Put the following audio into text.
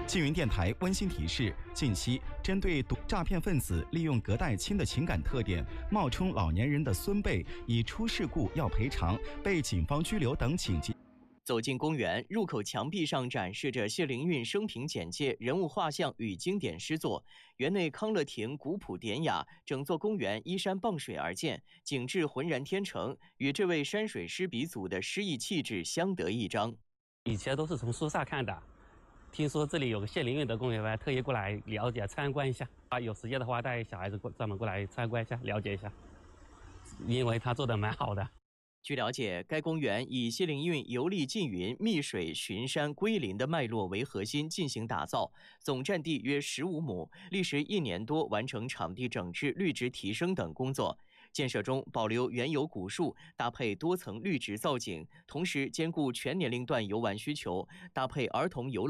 缙云电台温馨提示：近期针对诈骗分子利用隔代亲的情感特点，冒充老年人的孙辈，以出事故要赔偿、被警方拘留等请记。 走进公园，入口墙壁上展示着谢灵运生平简介、人物画像与经典诗作。园内康乐亭古朴典雅，整座公园依山傍水而建，景致浑然天成，与这位山水诗鼻祖的诗意气质相得益彰。 以前都是从书上看的，听说这里有个谢灵运的公园，特意过来了解参观一下。有时间的话，带小孩子专门过来参观一下，了解一下，因为他做的蛮好的。 据了解，该公园以谢灵运游历缙云、密水、巡山、归林的脉络为核心进行打造，总占地约15亩，历时1年多完成场地整治、绿植提升等工作。建设中保留原有古树，搭配多层绿植造景，同时兼顾全年龄段游玩需求，搭配儿童游乐。